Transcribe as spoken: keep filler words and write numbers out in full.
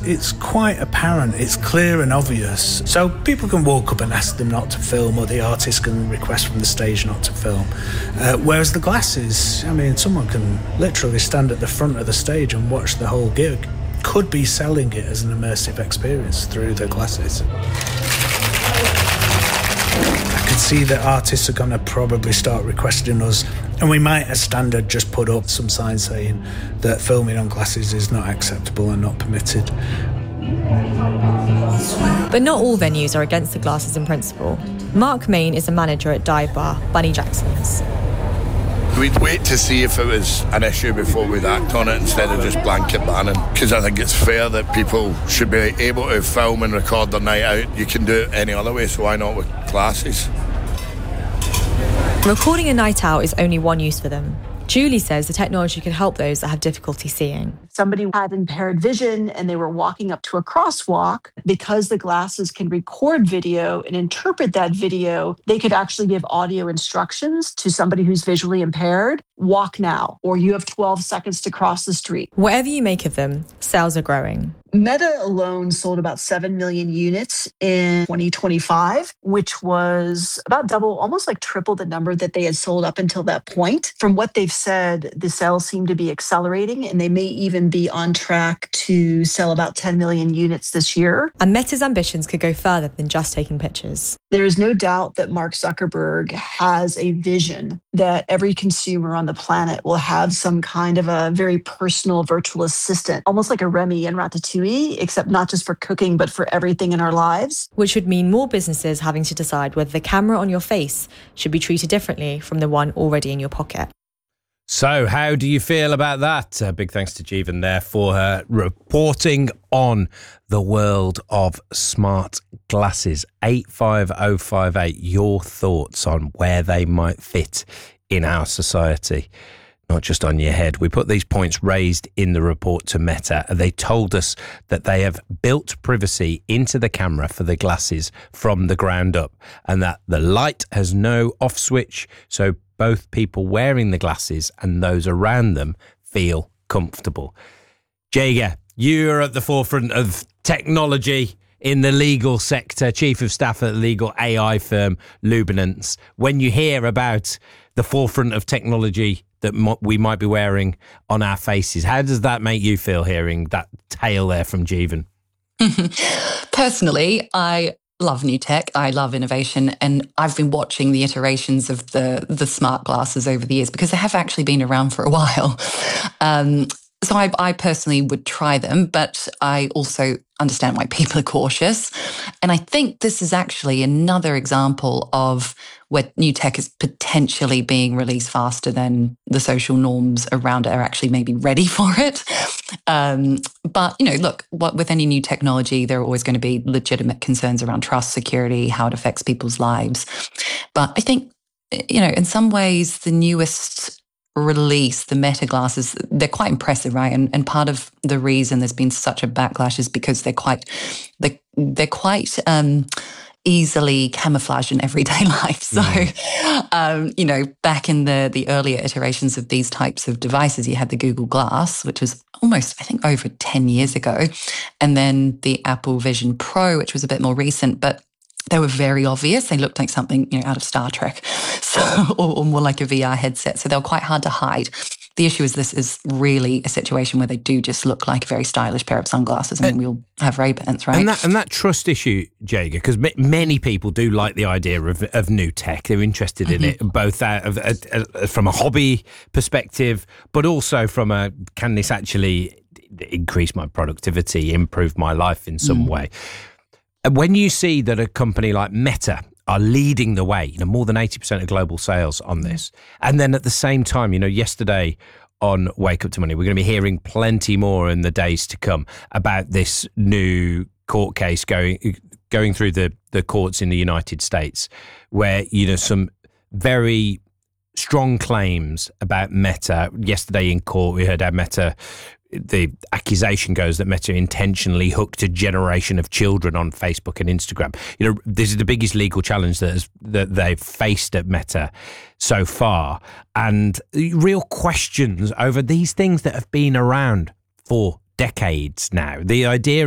it's quite apparent, it's clear and obvious. So people can walk up and ask them not to film, or the artist can request from the stage not to film. Uh, whereas the glasses, I mean, someone can literally stand at the front of the stage and watch the whole gig. Could be selling it as an immersive experience through the glasses. I could see that artists are going to probably start requesting us, and we might, as standard, just put up some signs saying that filming on glasses is not acceptable and not permitted. But not all venues are against the glasses in principle. Mark Main is a manager at dive bar Bunny Jackson's. We'd wait to see if it was an issue before we'd act on it instead of just blanket banning, because I think it's fair that people should be able to film and record their night out. You can do it any other way, so why not with glasses? Recording a night out is only one use for them. Julie says the technology can help those that have difficulty seeing. Somebody had impaired vision and they were walking up to a crosswalk. Because the glasses can record video and interpret that video, they could actually give audio instructions to somebody who's visually impaired. Walk now, or you have twelve seconds to cross the street. Whatever you make of them, sales are growing. Meta alone sold about seven million units in twenty twenty-five, which was about double, almost like triple the number that they had sold up until that point. From what they've said, the sales seem to be accelerating, and they may even be on track to sell about ten million units this year. And Meta's ambitions could go further than just taking pictures. There is no doubt that Mark Zuckerberg has a vision that every consumer on the planet will have some kind of a very personal virtual assistant, almost like a Remy in Ratatouille, except not just for cooking, but for everything in our lives. Which would mean more businesses having to decide whether the camera on your face should be treated differently from the one already in your pocket. So how do you feel about that? Uh, big thanks to Jeevan there for her reporting on the world of smart glasses. eight five oh five eight, your thoughts on where they might fit in our society, not just on your head. We put these points raised in the report to Meta. They told us that they have built privacy into the camera for the glasses from the ground up, and that the light has no off switch, so both people wearing the glasses and those around them feel comfortable. Jager, you're at the forefront of technology in the legal sector, chief of staff at the legal A I firm Lubinance. When you hear about the forefront of technology that mo- we might be wearing on our faces, how does that make you feel, hearing that tale there from Jeevan? Personally, I love new tech. I love innovation. And I've been watching the iterations of the, the smart glasses over the years because they have actually been around for a while. Um, so I, I personally would try them, but I also understand why people are cautious. And I think this is actually another example of where new tech is potentially being released faster than the social norms around it are actually maybe ready for it. Um, but, you know, look, what, with any new technology, there are always going to be legitimate concerns around trust, security, how it affects people's lives. But I think, you know, in some ways, the newest release, the Meta glasses, they're quite impressive, right? And and part of the reason there's been such a backlash is because they're quite, they, they're quite um, easily camouflaged in everyday life. So, mm. um, you know, back in the the earlier iterations of these types of devices, you had the Google Glass, which was almost, I think, over ten years ago. And then the Apple Vision Pro, which was a bit more recent, but they were very obvious. They looked like something, you know, out of Star Trek, so or, or more like a V R headset. So they were quite hard to hide. The issue is this is really a situation where they do just look like a very stylish pair of sunglasses. I mean, we all have Ray-Bans, right? And that, and that trust issue, Jager, because m- many people do like the idea of, of new tech. They're interested in mm-hmm. it, both out of, uh, uh, from a hobby perspective, but also from a, can this actually increase my productivity, improve my life in some mm. way? When you see that a company like Meta are leading the way, you know, more than eighty percent of global sales on this, and then at the same time, you know, yesterday on Wake Up to Money, we're going to be hearing plenty more in the days to come about this new court case going going through the, the courts in the United States, where, you know, some very strong claims about Meta. Yesterday in court, we heard how Meta, the accusation goes that Meta intentionally hooked a generation of children on Facebook and Instagram. You know, this is the biggest legal challenge that, has, that they've faced at Meta so far. And real questions over these things that have been around for decades now. The idea